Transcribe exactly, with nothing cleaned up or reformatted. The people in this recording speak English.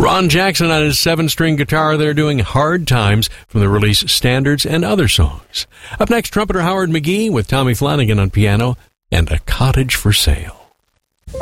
Ron Jackson on his seven-string guitar there doing Hard Times from the release Standards and Other Songs. Up next, trumpeter Howard McGee with Tommy Flanagan on piano and A Cottage for Sale.